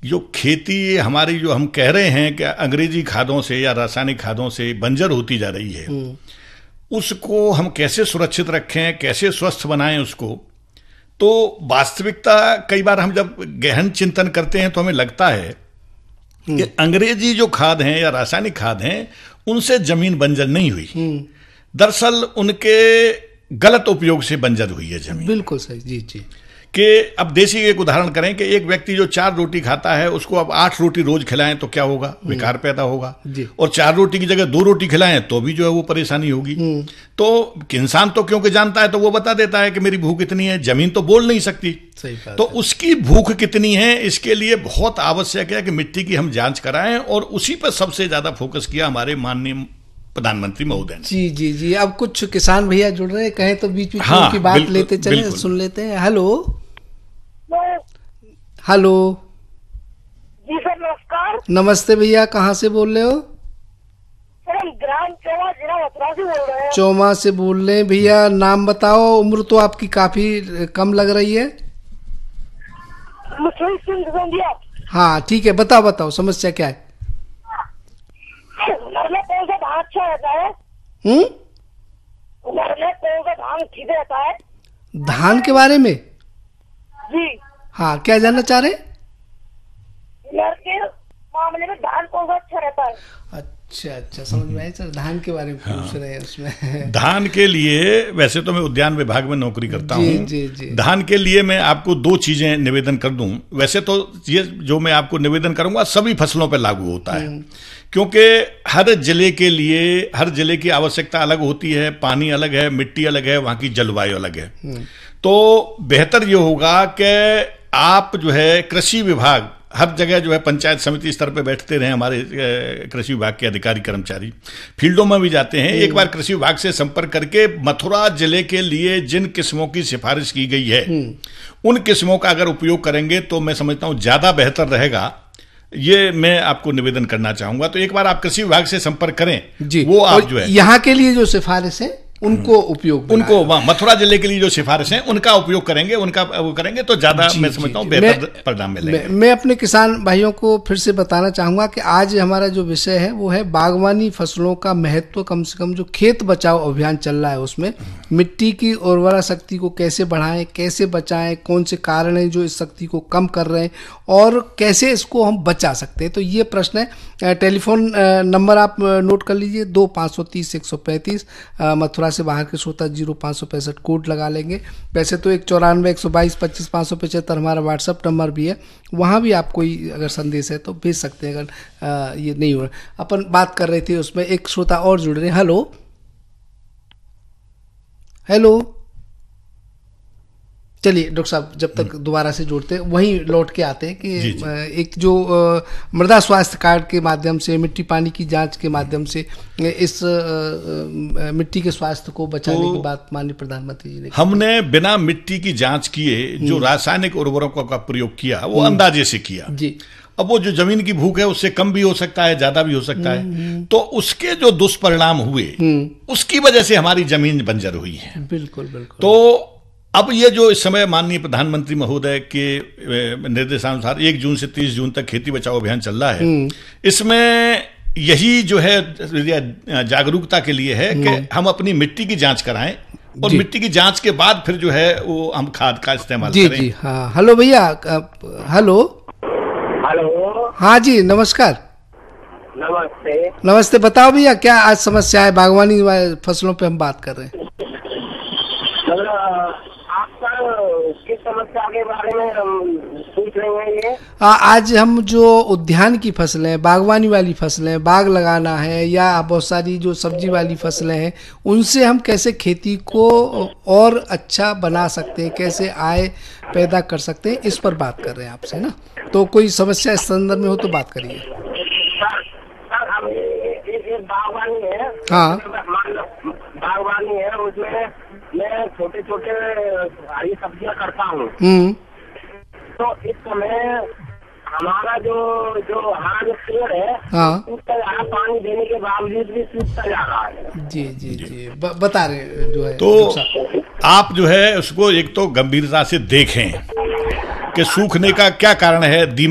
जो खेती हमारी जो हम कह रहे हैं कि अंग्रेजी खादों से या रासायनिक खादों से बंजर होती जा रही है, उसको हम कैसे सुरक्षित रखें, कैसे स्वस्थ बनाएं उसको। तो वास्तविकता कई बार हम जब गहन चिंतन करते हैं तो हमें लगता है कि अंग्रेजी जो खाद हैं या रासायनिक खाद हैं उनसे जमीन बंजर नहीं हुई, दरअसल उनके गलत उपयोग से बंजर हुई है जमीन। बिल्कुल सही। जी जी। कि अब देसी एक उदाहरण करें कि एक व्यक्ति जो 4 रोटी खाता है उसको अब 8 रोटी रोज खिलाएं तो क्या होगा, विकार पैदा होगा। और 4 रोटी की जगह 2 रोटी खिलाएं तो भी जो है वो परेशानी होगी। तो इंसान तो क्योंकि जानता है तो वो बता देता है कि मेरी भूख इतनी है, जमीन तो बोल नहीं सकती। सही बात तो उसकी भूख कितनी है, इसके लिए बहुत आवश्यक है कि मिट्टी की हम जांच कराएं, और उसी पर सबसे ज्यादा फोकस किया हमारे माननीय प्रधानमंत्री महोदय ने। जी जी जी। अब कुछ किसान भैया जुड़ रहे हैं, कहें तो बीच बीच हाँ, की बात बिल्कुल, लेते चले, बिल्कुल। सुन लेते हैं। Hello hello. जी सर, नमस्कार। नमस्ते भैया, कहाँ से बोल रहे हो? सर हम ग्राम चौमा जिला मथुरा से बोल रहे हैं। चौमा से बोल रहे हैं भैया। नाम बताओ। उम्र तो आपकी काफी कम लग रही है। मुझे सिंह गोंदिया। हाँ ठीक है, बताओ बताओ समस्या क्या है? घर में कौन सा धान अच्छा रहता है? घर में कौन सा धान ठीक रहता है? धान के बारे में? जी। हाँ, क्या जानना चाह रहे हैं? घर के मामले में धान कौन सा अच्छा रहता है? अच्छा अच्छा, समझ में आया सर। धान के बारे में पूछ रहे हैं उसमें। धान के लिए वैसे तो मैं उद्यान विभाग में नौकरी करता हूँ। जी जी। धान के लिए मैं आपको 2 चीजें निवेदन कर दूं। वैसे तो ये जो मैं आपको निवेदन करूंगा सभी फसलों पर लागू होता है, क्योंकि हर जिले की आवश्यकता अलग होती है, पानी अलग है, मिट्टी अलग है, वहां की जलवायु अलग है। तो बेहतर ये होगा कि आप जो है कृषि विभाग हर जगह जो है पंचायत समिति स्तर पे बैठते रहे, हमारे कृषि विभाग के अधिकारी कर्मचारी फील्डों में भी जाते हैं। एक बार कृषि विभाग से संपर्क करके मथुरा जिले के लिए जिन किस्मों की सिफारिश की गई है उन किस्मों का अगर उपयोग करेंगे तो मैं समझता हूं ज्यादा बेहतर रहेगा। ये मैं आपको निवेदन करना चाहूंगा। तो एक बार आप कृषि विभाग से संपर्क करें जी। वो आप जो है यहाँ के लिए जो सिफारिश है उनको उपयोग, उनको मथुरा जिले के लिए जो सिफारिश है उनका उपयोग करेंगे, उनका वो करेंगे तो ज्यादा मैं समझता हूँ बेहतर परिणाम मिलेंगे। मैं अपने किसान भाइयों को फिर से बताना चाहूंगा कि आज हमारा जो विषय है वो है बागवानी फसलों का महत्व। कम से कम जो खेत बचाओ अभियान चल रहा है उसमें मिट्टी की उर्वरा शक्ति को कैसे बढ़ाएं, कैसे बचाएं, कौन से कारण हैं जो इस शक्ति को कम कर रहे हैं और कैसे इसको हम बचा सकते हैं। तो ये प्रश्न है। टेलीफोन नंबर आप नोट कर लीजिए 2530-135। मथुरा से बाहर के श्रोता 0565 कोड लगा लेंगे। वैसे तो 94-122-25-575 हमारा व्हाट्सएप नंबर भी है, वहाँ भी आप कोई अगर संदेश है तो भेज सकते हैं। अगर ये नहीं हो रहा, अपन बात कर रहे थे उसमें एक श्रोता और जुड़ रहे हैं। Hello hello. चलिए डॉक्टर साहब, जब तक दोबारा से जोड़ते हैं वहीं लौट के आते हैं कि एक जो मृदा स्वास्थ्य कार्ड के माध्यम से, मिट्टी पानी की जांच के माध्यम से इस मिट्टी के स्वास्थ्य को बचाने की बात माननीय प्रधानमंत्री जी ने। हमने बिना मिट्टी की जांच किए जो रासायनिक उर्वरकों का प्रयोग किया वो अंदाजे से किया जी। अब वो जो जमीन की भूख है उससे कम भी हो सकता है, ज्यादा भी हो सकता है। तो उसके जो दुष्परिणाम हुए उसकी वजह से हमारी जमीन बंजर हुई है। बिल्कुल बिल्कुल। तो अब ये जो इस समय माननीय प्रधानमंत्री महोदय के निर्देशानुसार 1 जून से 30 जून तक खेती बचाओ अभियान चल रहा है, इसमें यही जो है जागरूकता के लिए है कि हम अपनी मिट्टी की जांच कराएं और मिट्टी की जांच के बाद फिर जो है वो हम खाद का इस्तेमाल करें। जी हाँ। हेलो भैया। Hello hello. हाँ जी, नमस्कार। नमस्ते। नमस्ते। बताओ भैया क्या आज समस्या है? बागवानी फसलों पे हम बात कर रहे हैं। किस समस्या के बारे में पूछ रहे हैं ये? आज हम जो उद्यान की फसलें, बागवानी वाली फसलें, बाग लगाना है या बहुत सारी जो सब्जी वाली फसलें हैं, उनसे हम कैसे खेती को और अच्छा बना सकते हैं, कैसे आय पैदा कर सकते हैं, इस पर बात कर रहे हैं आपसे ना। तो कोई समस्या इस संदर्भ में हो तो बात करिए। सर हम बागवानी है। हाँ, बागवानी है, उसमें मैं छोटे छोटे हरी सब्जियां करता हूँ। तो इस समय हमारा जो हरा जो पेड़ है, हाँ, उसका ज्यादा पानी देने के बावजूद भी सूखता जा रहा है। जी जी जी। बता रहे जो है। तो आप जो है उसको एक तो गंभीरता से देखें कि सूखने का क्या कारण है।